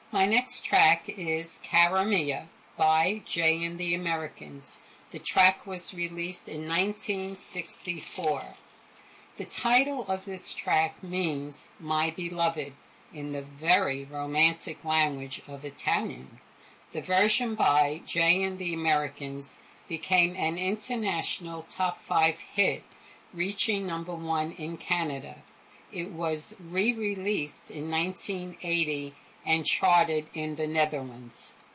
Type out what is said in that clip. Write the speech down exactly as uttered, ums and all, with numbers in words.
My next track is Cara Mia by Jay and the Americans. The track was released in nineteen sixty-four. The title of this track means "My Beloved" in the very romantic language of Italian. The version by Jay and the Americans became an international top five hit, reaching number one in Canada. It was re-released in nineteen eighty and charted in the Netherlands.